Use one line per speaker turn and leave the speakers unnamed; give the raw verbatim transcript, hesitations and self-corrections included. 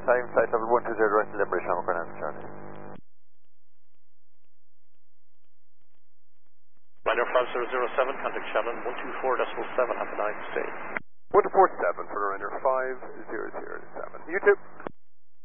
Time flight level one two zero direct deliberation, I'm going to Charlie.
Liner five zero zero seven, contact Shannon one two four point seven, have a nice day.
one two four seven for runner five zero zero seven. You too.